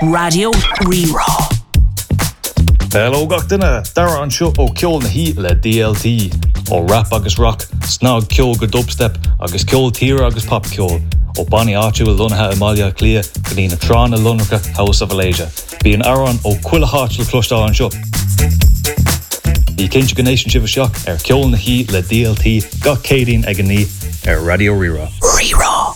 Radio Rerá. Hello gach duine, dara an seo ó ceol na hí le DLT, ó rap agus rock, snog ceol go dubstep, agus ceol tír agus pop ceol, ó Bonnie áitiú lunathe Amalia Clia, go dtí na trán na lunracha House of Malaysia. Bí an aran ó cuile hátil clostá an seo. Í cinnte gnéisian sibh seach ceol na hí le DLT gach cédín ag an ní Radio Rerá. Rerá.